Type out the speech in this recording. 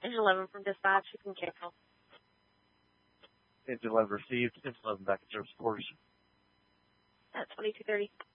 Engine 11 from dispatch, you can cancel. Engine 11 received. Engine 11 back in service quarters. At 2230.